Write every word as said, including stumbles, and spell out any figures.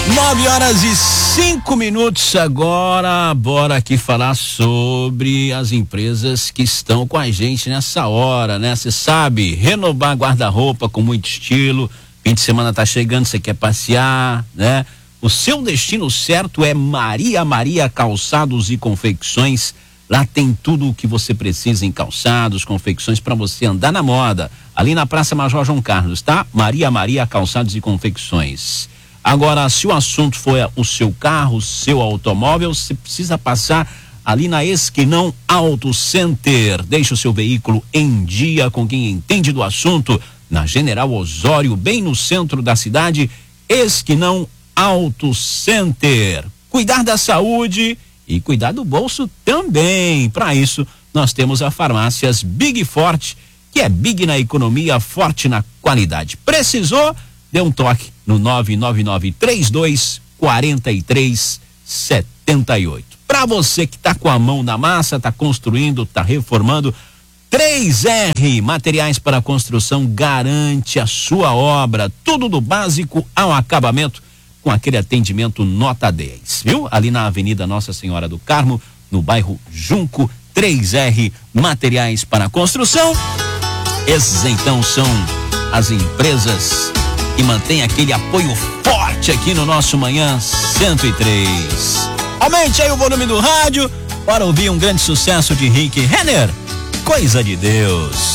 Nove horas e cinco minutos agora, bora aqui falar sobre as empresas que estão com a gente nessa hora, né? Você sabe, renovar guarda-roupa com muito estilo, fim de semana tá chegando, você quer passear, né? O seu destino certo é Maria Maria Calçados e Confecções. Lá tem tudo o que você precisa em calçados, confecções para você andar na moda. Ali na Praça Major João Carlos, tá? Maria Maria Calçados e Confecções. Agora, se o assunto for o seu carro, o seu automóvel, você precisa passar ali na Esquinão Auto Center. Deixe o seu veículo em dia com quem entende do assunto. Na General Osório, bem no centro da cidade, Esquinão Auto Center. Cuidar da saúde e cuidar do bolso também. Para isso, nós temos a Farmácias Big Forte, que é big na economia, forte na qualidade. Precisou? Dê um toque no nove nove nove, três dois quatro três sete oito. Para você que tá com a mão na massa, tá construindo, tá reformando, três R Materiais para Construção garante a sua obra, tudo do básico ao acabamento, com aquele atendimento nota dez, viu? Ali na Avenida Nossa Senhora do Carmo, no bairro Junco, três R Materiais para Construção. Esses então são as empresas que mantém aquele apoio forte aqui no nosso Manhã cento e três. Aumente aí o volume do rádio para ouvir um grande sucesso de Rick Renner, Coisa de Deus.